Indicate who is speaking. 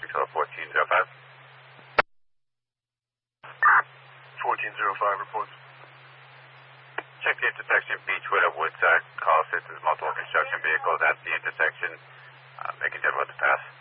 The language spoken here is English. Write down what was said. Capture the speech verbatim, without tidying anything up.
Speaker 1: control fourteen oh five.
Speaker 2: fourteen oh five reports.
Speaker 1: Check the intersection Beechwood of Woodside. Call assistance multiple construction vehicles at the intersection, uh, making sure about to pass.